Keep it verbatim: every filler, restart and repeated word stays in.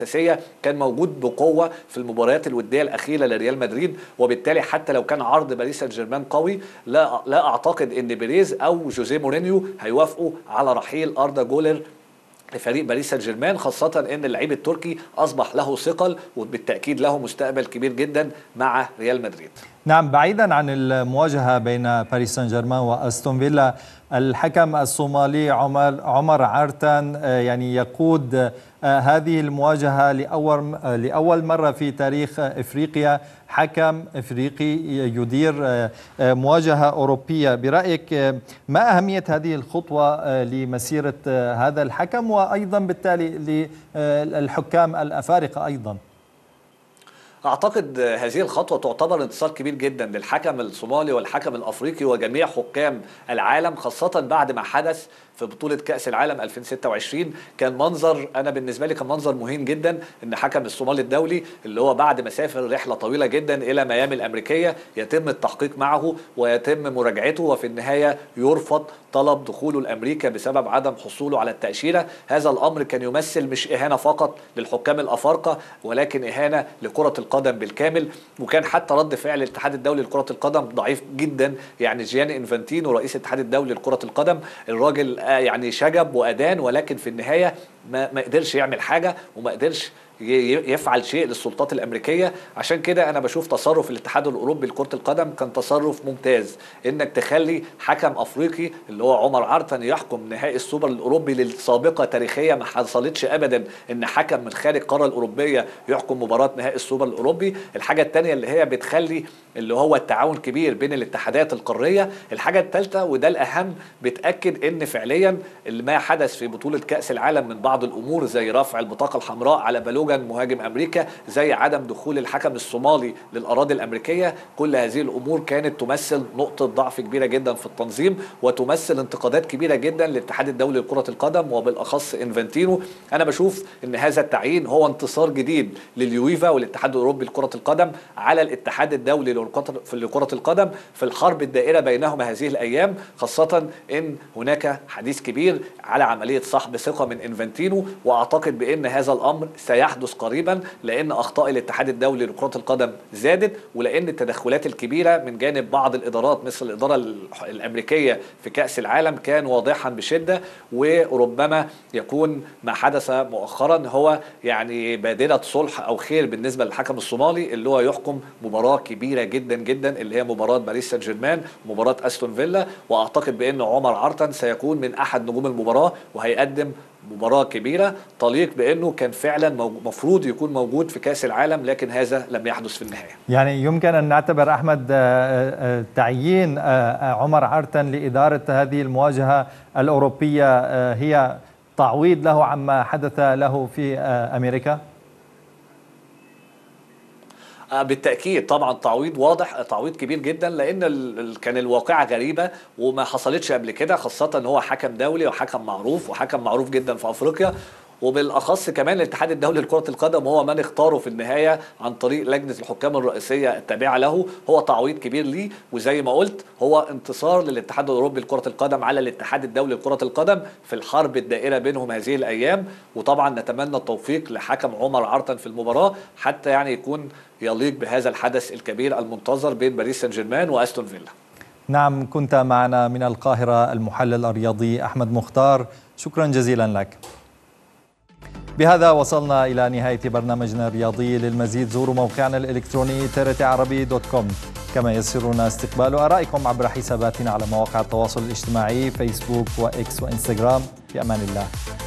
الأساسية كان موجود بقوة في المباريات الودية الأخيرة لريال مدريد، وبالتالي حتى لو كان عرض باريس سان جيرمان قوي لا لا أعتقد إن بيريز أو جوزيه مورينيو هيوافقوا على رحيل أردا جولر لفريق باريس سان جيرمان، خاصة ان اللعيب التركي اصبح له ثقل وبالتاكيد له مستقبل كبير جدا مع ريال مدريد. نعم، بعيدا عن المواجهة بين باريس سان جيرمان واستون فيلا، الحكم الصومالي عمر عمر عرتان يعني يقود هذه المواجهة لأول لأول مرة في تاريخ إفريقيا، حكم إفريقي يدير مواجهة أوروبية. برأيك ما أهمية هذه الخطوة لمسيرة هذا الحكم وأيضا بالتالي للحكام الأفارقة أيضا؟ أعتقد هذه الخطوة تعتبر انتصار كبير جدا للحكم الصومالي والحكم الأفريقي وجميع حكام العالم، خاصة بعد ما حدث في بطولة كأس العالم ألفين وستة وعشرين. كان منظر، أنا بالنسبة لي كان منظر مهين جدا، إن حكم الصومالي الدولي اللي هو بعد ما سافر رحلة طويلة جدا إلى ميامي الأمريكية يتم التحقيق معه ويتم مراجعته وفي النهاية يرفض طلب دخوله لأمريكا بسبب عدم حصوله على التأشيرة. هذا الأمر كان يمثل مش إهانة فقط للحكام الأفارقة ولكن إهانة لكرة القدم بالكامل، وكان حتى رد فعل الاتحاد الدولي لكرة القدم ضعيف جدا. يعني جياني انفانتينو رئيس الاتحاد الدولي لكرة القدم الراجل يعني شجب وأدان، ولكن في النهاية ما, ما قدرش يعمل حاجة وما قدرش يفعل شيء للسلطات الأمريكية. عشان كده أنا بشوف تصرف الاتحاد الأوروبي لكرة القدم كان تصرف ممتاز، إنك تخلي حكم أفريقي اللي هو عمر عرتان يحكم نهائي السوبر الأوروبي للسابقة تاريخية ما حصلتش أبدا إن حكم من خارج القارة الأوروبية يحكم مباراة نهائي السوبر الأوروبي. الحاجة الثانية اللي هي بتخلي اللي هو التعاون كبير بين الاتحادات القارية. الحاجة الثالثة وده الأهم، بتأكد إن فعليا اللي ما حدث في بطولة كأس العالم من بعض الأمور زي رفع البطاقة الحمراء على بالوجا مهاجم أمريكا، زي عدم دخول الحكم الصومالي للأراضي الأمريكية، كل هذه الأمور كانت تمثل نقطة ضعف كبيرة جدا في التنظيم وتمثل انتقادات كبيرة جدا للاتحاد الدولي لكرة القدم وبالأخص انفانتينو. أنا بشوف إن هذا التعيين هو انتصار جديد لليويفا والاتحاد الأوروبي لكرة القدم على الاتحاد الدولي لكرة القدم في الحرب الدائرة بينهما هذه الأيام، خاصة إن هناك حديث كبير على عملية سحب ثقة من انفانتينو، وأعتقد بأن هذا الأمر سيحدث قريبا لأن أخطاء الاتحاد الدولي لكرة القدم زادت، ولأن التدخلات الكبيرة من جانب بعض الإدارات مثل الإدارة الأمريكية في كأس العالم كان واضحا بشدة، وربما يكون ما حدث مؤخرا هو يعني بادرة صلح أو خير بالنسبة للحكم الصومالي اللي هو يحكم مباراة كبيرة جدا جدا اللي هي مباراة باريس سان جيرمان ومباراة أستون فيلا. وأعتقد بأن عمر عرتان سيكون من أحد نجوم المباراة وهيقدم مباراة كبيرة تليق بأنه كان فعلا مفروض يكون موجود في كأس العالم، لكن هذا لم يحدث في النهاية. يعني يمكن أن نعتبر أحمد تعيين عمر عرتان لإدارة هذه المواجهة الأوروبية هي تعويض له عما حدث له في أمريكا؟ بالتأكيد طبعا تعويض واضح، تعويض كبير جدا، لأن كان الواقعة غريبة وما حصلتش قبل كده، خاصة ان هو حكم دولي وحكم معروف وحكم معروف جدا في أفريقيا، وبالأخص كمان الاتحاد الدولي لكرة القدم هو من اختاره في النهاية عن طريق لجنة الحكام الرئيسية التابعة له. هو تعويض كبير ليه، وزي ما قلت هو انتصار للاتحاد الأوروبي لكرة القدم على الاتحاد الدولي لكرة القدم في الحرب الدائرة بينهم هذه الأيام. وطبعا نتمنى التوفيق لحكم عمر عرتان في المباراة حتى يعني يكون يليق بهذا الحدث الكبير المنتظر بين باريس سان جيرمان وأستون فيلا. نعم، كنت معنا من القاهرة المحلل الرياضي أحمد مختار، شكرا جزيلا لك. بهذا وصلنا إلى نهاية برنامجنا الرياضي. للمزيد زوروا موقعنا الإلكتروني ترتي عربي دوت كوم، كما يسرنا استقبال آرائكم عبر حساباتنا على مواقع التواصل الاجتماعي فيسبوك وإكس وإنستغرام. في أمان الله.